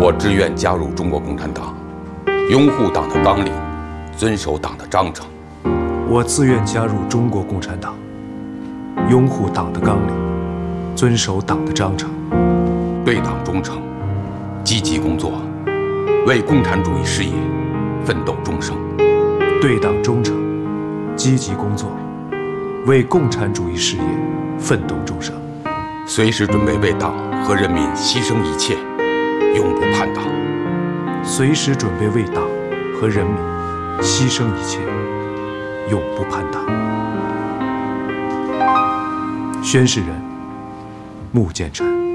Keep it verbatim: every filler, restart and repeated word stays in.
我志愿加入中国共产党，拥护党的纲领，遵守党的章程。 我自愿加入中国共产党，拥护党的纲领，遵守党的章程。 对党忠诚，积极工作，为共产主义事业奋斗终生。 对党忠诚，积极工作，为共产主义事业奋斗终生。 随时准备为党和人民牺牲一切，永不叛党。 随时准备为党和人民牺牲一切，永不叛党。宣誓人：穆剑臣。